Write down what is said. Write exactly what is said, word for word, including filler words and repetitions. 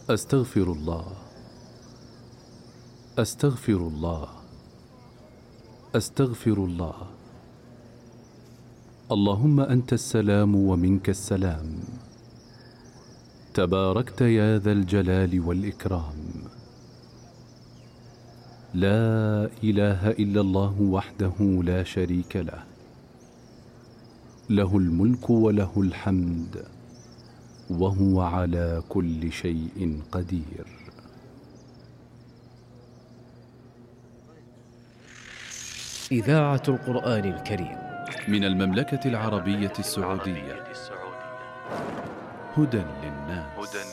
أستغفر الله أستغفر الله أستغفر الله. اللهم أنت السلام ومنك السلام، تباركت يا ذا الجلال والإكرام. لا إله إلا الله وحده لا شريك له، له الملك وله الحمد وهو على كل شيء قدير. إذاعة القرآن الكريم من المملكة العربية السعودية، هدى للناس.